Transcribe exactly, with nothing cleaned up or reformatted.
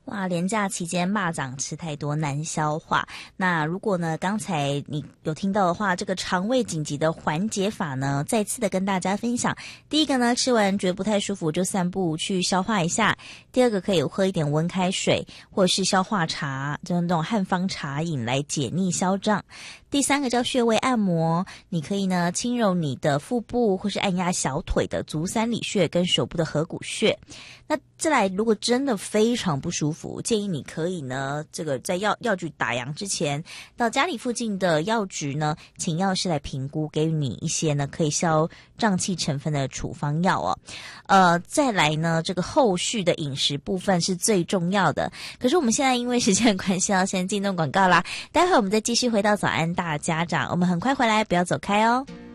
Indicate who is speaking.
Speaker 1: 哇，连假期间蚂蚱吃太多难消化。那如果呢，刚才你有听到的话，这个肠胃紧急的缓解法呢，再次的跟大家分享。第一个呢，吃完觉得不太舒服就散步去消化一下。第二个可以喝一点温开水，或者是消化茶，就是那种汉方茶饮来解腻消胀。第三个叫穴位按摩，你可以呢轻揉你的腹部，或是按压小腿的足三里穴跟手部的合谷穴。那再来，如果真的非常不舒服，建议你可以呢，这个在药药局打烊之前，到家里附近的药局呢，请药师来评估，给予你一些呢可以消胀气成分的处方药哦。呃，再来呢，这个后续的饮食部分是最重要的。可是我们现在因为时间的关系，要先进入广告啦。待会我们再继续回到早安大家长，我们很快回来，不要走开哦。